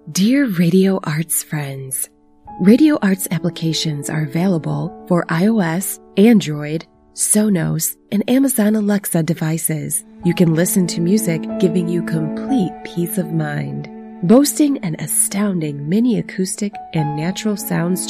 Dear Radio Arts friends, Radio Arts applications are available for iOS, Android, Sonos, and Amazon Alexa devices. You can listen to music giving you complete peace of mind. Boasting an astounding mini acoustic and natural sounds